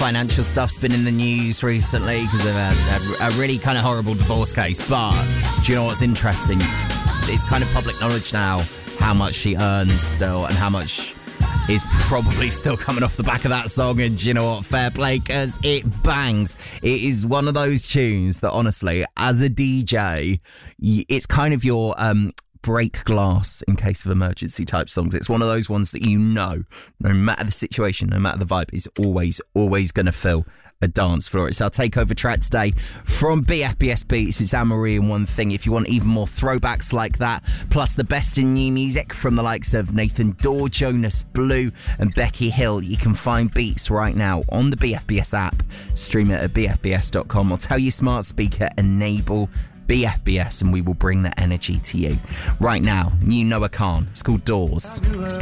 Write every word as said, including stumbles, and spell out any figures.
financial stuff's been in the news recently because of a, a, a really kind of horrible divorce case. But do you know what's interesting? It's kind of public knowledge now how much she earns still and how much is probably still coming off the back of that song. And do you know what? Fair play, because it bangs. It is one of those tunes that, honestly, as a D J, it's kind of your um, break glass in case of emergency type songs. It's one of those ones that you know, no matter the situation, no matter the vibe, is always, always going to fill a dance floor. It's our takeover track today from B F B S Beats. It's Anne-Marie and One Thing. If you want even more throwbacks like that, plus the best in new music from the likes of Nathan Dawe, Jonas Blue and Becky Hill, you can find Beats right now on the B F B S app. Stream it at b f b s dot com or tell your smart speaker enable B F B S and we will bring that energy to you. Right now, new Noah Khan. It's called Doors.